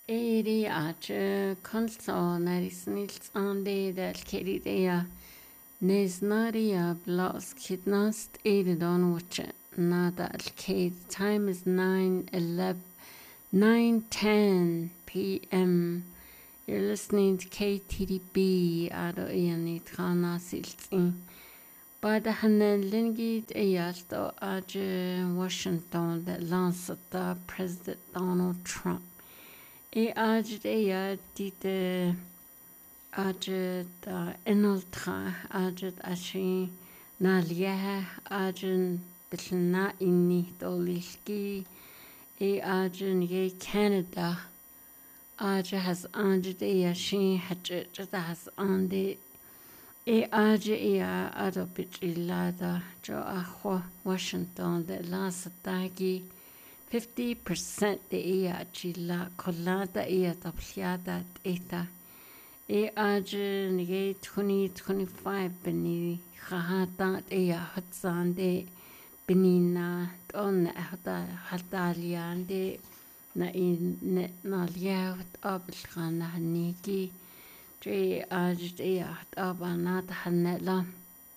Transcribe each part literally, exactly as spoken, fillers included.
Eri ache konso narisnils ande del keridea nesnaria blos kidnast eri don wuche nada al kid. Time is nine eleven, nine ten p m. You're listening to K T D B ado iani trana siltin. Bada hanen lingit eyalto aje Washington that lansata President Donald Trump. E ajd eya dite ajd enoltra ajd ashi nalieha ajd bilna inni dolilki e ajd ye Canada ajd has ajd eya shi hajj has ande e ajd eya adopit ilada jo aho Washington de la satagi fifty percent de ea chila colada ea tapliada eta e aje nige twenty twenty-five beni khahata ea hatsande benina on hata hataliande na in na liat abkhana niki tre aje ea abanat hanela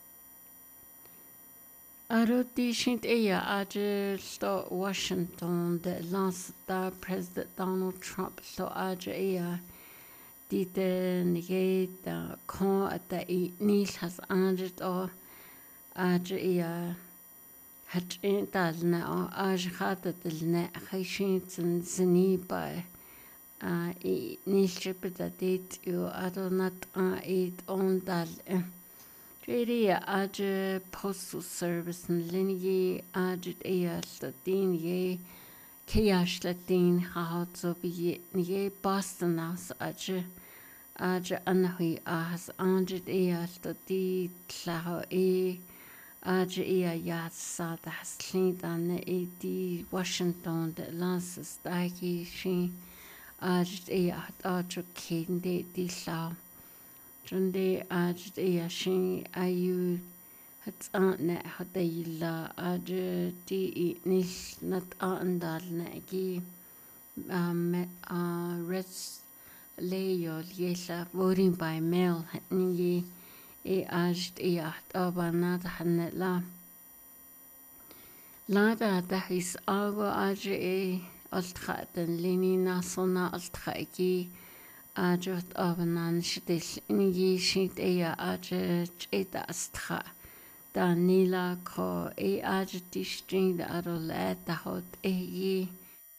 Aroti shint eya aje sto Washington de lansda President Donald Trump sto aje eya dite nige da kon ata i nil has aje o aje eya hat in dalna o aje khata dalna khayshin tsin zini ba a i nil chipta dit yo adonat a it on dal Really, aje postal service and lineage aje eya latin ye kiash latin haut so be ye Boston as aje aje anahui as aje eya lati tlaho e aje eya yat sa das lindan e di Washington de lances dagi shi aje eya aje kinde di lao Junde ajd eya shin ayu hats ne hadayla aj di nis nat andal nagi um uh res leyo yela voting by mail ni e ajd eya tabanat hanela lada da his algo aj e altkhaten lini nasona altkhaiki Ajot abanan shidil ingi shit eya ajot eta astha da nila ko e ajot distring da arol eta hot eyi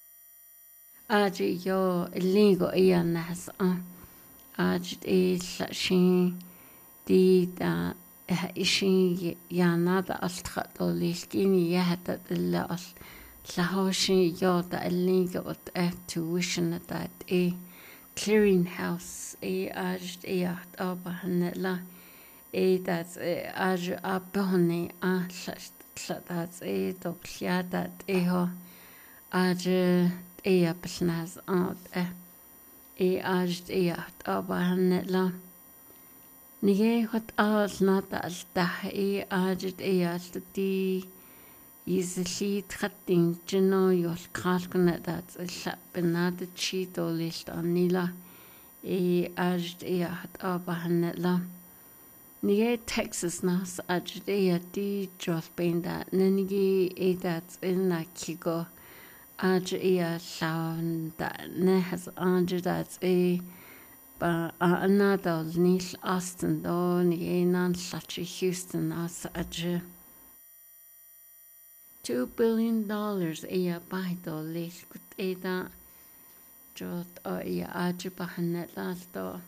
ajot yo lingo eya nas an ajot e shin di da ishin yana da astha dolilkini yahta illa al lahoshin yo da lingo ot e tuition that e Clearinghouse e ajd e at abahanela e dat aj abahne a dat e dopliadat e ho aj e apsnas at e ajd e at abahanela nige hot as nat as da e ajd e at di Easily cutting Gino your calculated that a slap benada cheat or list on Nila e ajd e at abahanela. Nige Texas nas ajd e di jos bein that nenigi e that in la kigo aj e sound that ne has ajd that e ba another nil Austin do nige nan such Houston as aj Two billion dollars eya baito leskut eda jot o eya aju bahanet lasto.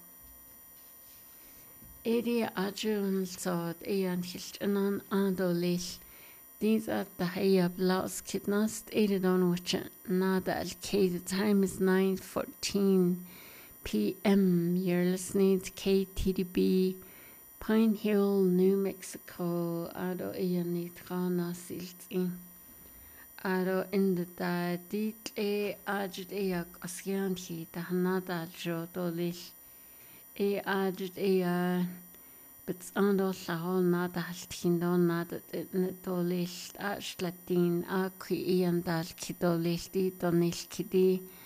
Edi aju sod eyan hilchanan ando lis. These are the heya blaus kidnast edidon which nada al K. The time is nine fourteen p m. You're listening to K T D B, Pine Hill, New Mexico. Ado eyan nitrana siltin. Aro in the da dit e ajit eya asyan hi da nada jo dolis e ajit eya bits ando saho nada haltindo nada dolis ash latin a qui ian dal kidolis di donis kidi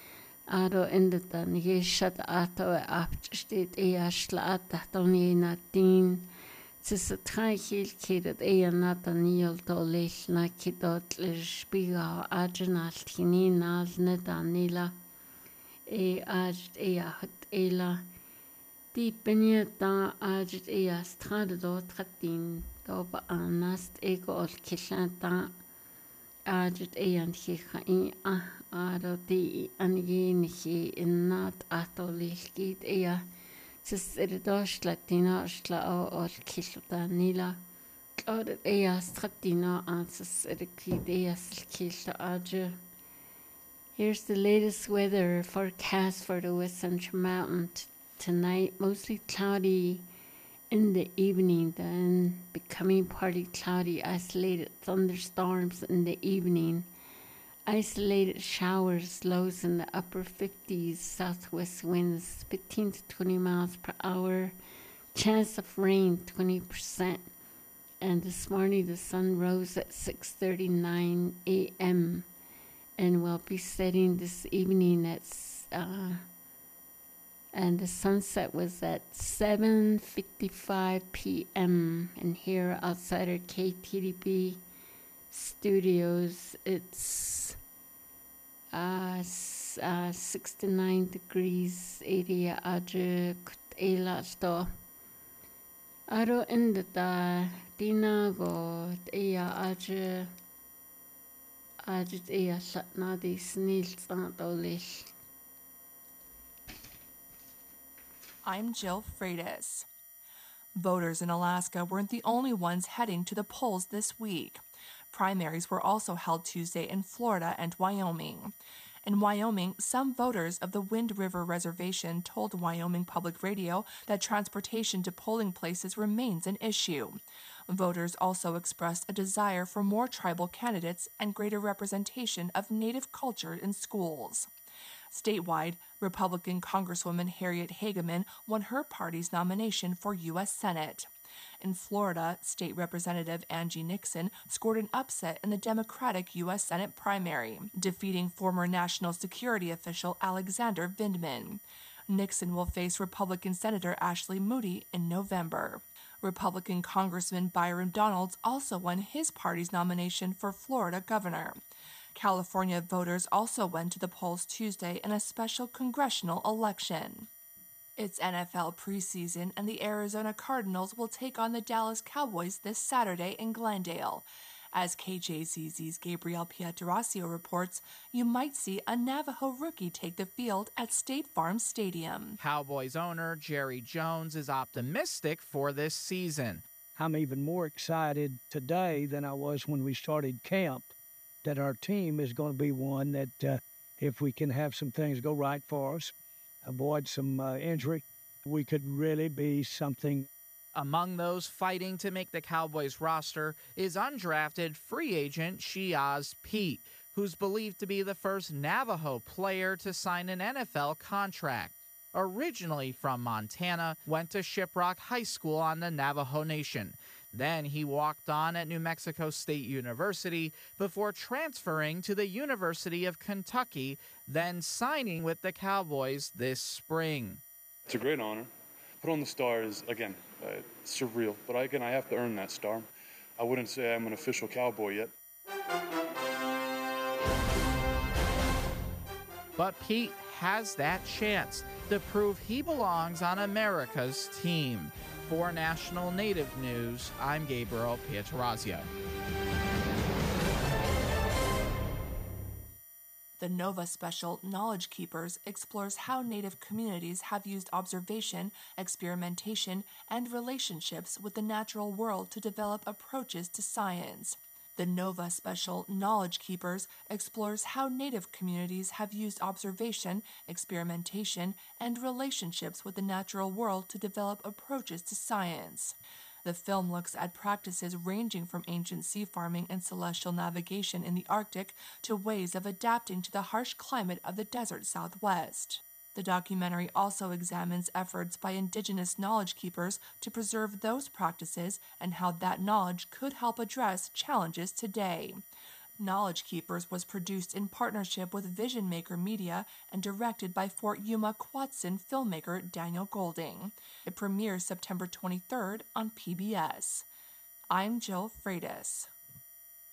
Aro indata nige shat ato e apchtit e ashla ata toni na tin tis a tranquil kidat e anata niol to lech na kidot spiga ajenal tini nal nedanila e ajt e ahat ela di beniata ajt e astrad do tratin doba anast ego ol killanta ajt e anchicha i a aro di anjenichi innat atolilkit ea tis irdosh latina shla o ol kilta nila klod ea stratina ansas irkid ea silkilta aje. Here's the latest weather forecast for the West Central Mountain t- tonight. Mostly cloudy in the evening, then becoming partly cloudy, isolated thunderstorms in the evening. Isolated showers, lows in the upper fifties, southwest winds fifteen to twenty miles per hour. Chance of rain twenty percent. And this morning the sun rose at six thirty-nine a m and will be setting this evening at uh, and the sunset was at seven fifty-five p m and here outside our K T D B studios it's uh, uh sixty-nine degrees area aje ela sto aro indata dina go ea aje aje ea satna di snil tsanatolil. I'm Jill Freitas. Voters in Alaska weren't the only ones heading to the polls this week. Primaries were also held Tuesday in Florida and Wyoming. In Wyoming, some voters of the Wind River Reservation told Wyoming Public Radio that transportation to polling places remains an issue. Voters also expressed a desire for more tribal candidates and greater representation of Native culture in schools. Statewide, Republican Congresswoman Harriet Hageman won her party's nomination for U S Senate. In Florida, State Representative Angie Nixon scored an upset in the Democratic U S Senate primary, defeating former National Security official Alexander Vindman. Nixon will face Republican Senator Ashley Moody in November. Republican Congressman Byron Donalds also won his party's nomination for Florida governor. California voters also went to the polls Tuesday in a special congressional election. It's N F L preseason, and the Arizona Cardinals will take on the Dallas Cowboys this Saturday in Glendale. As K J Z Z's Gabriel Pietrasio reports, you might see a Navajo rookie take the field at State Farm Stadium. Cowboys owner Jerry Jones is optimistic for this season. I'm even more excited today than I was when we started camp, that our team is going to be one that uh, if we can have some things go right for us, avoid some uh, injury, we could really be something. Among those fighting to make the Cowboys roster is undrafted free agent Shiaz Pete, who's believed to be the first Navajo player to sign an N F L contract. Originally from Montana, went to Shiprock High School on the Navajo Nation. Then he walked on at New Mexico State University before transferring to the University of Kentucky, then signing with the Cowboys this spring. It's a great honor. Put on the star is, again, uh, surreal. But again, I have to earn that star. I wouldn't say I'm an official Cowboy yet. But Pete has that chance to prove he belongs on America's team. For National Native News, I'm Gabriel Pietrasio. The NOVA special, Knowledge Keepers, explores how Native communities have used observation, experimentation, and relationships with the natural world to develop approaches to science. The NOVA special, Knowledge Keepers, explores how Native communities have used observation, experimentation, and relationships with the natural world to develop approaches to science. The film looks at practices ranging from ancient sea farming and celestial navigation in the Arctic to ways of adapting to the harsh climate of the desert Southwest. The documentary also examines efforts by Indigenous knowledge keepers to preserve those practices and how that knowledge could help address challenges today. Knowledge Keepers was produced in partnership with Vision Maker Media and directed by Fort Yuma Quatsin filmmaker Daniel Golding. It premieres September twenty-third on P B S. I'm Jill Freitas.